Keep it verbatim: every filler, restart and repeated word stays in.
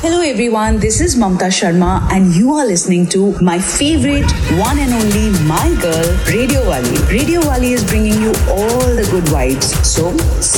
Hello everyone, this is Mamta Sharma and you are listening to my favorite one and only My Girl, Radio Wali. Radio Wali is bringing you all the good vibes. So